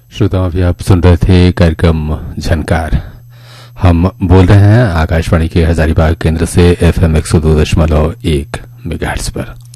श्रोताओं, अभी आप सुन रहे थे कार्यक्रम झनकार। हम बोल रहे हैं आकाशवाणी के हजारीबाग केंद्र से FM 102.1 मेगाहर्ट्ज पर।